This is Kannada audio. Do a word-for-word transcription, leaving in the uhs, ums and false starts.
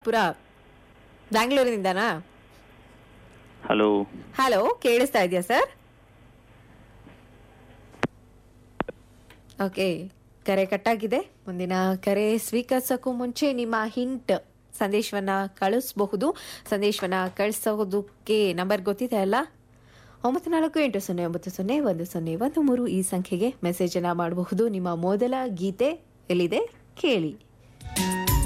ಶ್ರೀನಿವಾಸ್ಪುರ ಬ್ಯಾಂಗ್ಳೂರಿನಿಂದನಾ? ಹಲೋ. ಹಲೋ, ಕೇಳಿಸ್ತಾ ಇದೆಯಾ ಸರ್? ಓಕೆ, ಕರೆ ಕಟ್ಟಾಗಿದೆ. ಮುಂದಿನ ಕರೆ ಸ್ವೀಕರಿಸೋಕ್ಕೂ ಮುಂಚೆ ನಿಮ್ಮ ಹಿಂಟ್ ಸಂದೇಶವನ್ನ ಕಳಿಸಬಹುದು. ಸಂದೇಶವನ್ನ ಕಳಿಸೋದಕ್ಕೆ ನಂಬರ್ ಗೊತ್ತಿದೆ ಅಲ್ಲ? ಒಂಬತ್ತು ನಾಲ್ಕು ಎಂಟು ಸೊನ್ನೆ ಒಂಬತ್ತು ಸೊನ್ನೆ ಒಂದು ಸೊನ್ನೆ ಒಂದು ಮೂರು ಈ ಸಂಖ್ಯೆಗೆ ಮೆಸೇಜ್ ಅನ್ನ ಮಾಡಬಹುದು. ನಿಮ್ಮ ಮೊದಲ ಗೀತೆ ಎಲ್ಲಿದೆ ಕೇಳಿ.